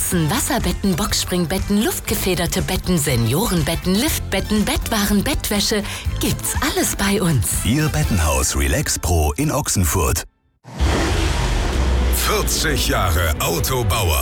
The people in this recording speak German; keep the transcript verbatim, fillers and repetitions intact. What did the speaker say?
Matratzen, Wasserbetten, Boxspringbetten, luftgefederte Betten, Seniorenbetten, Liftbetten, Bettwaren, Bettwäsche. Gibt's alles bei uns. Ihr Bettenhaus Relax Pro in Ochsenfurt. vierzig Jahre Autobauer.